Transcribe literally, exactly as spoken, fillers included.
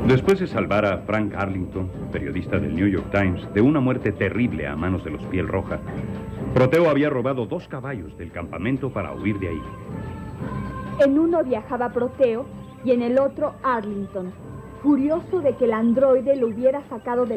Después de salvar a Frank Arlington, periodista del New York Times, de una muerte terrible a manos de los Piel Roja, Proteo había robado dos caballos del campamento para huir de ahí. En uno viajaba Proteo y en el otro Arlington, furioso de que el androide lo hubiera sacado del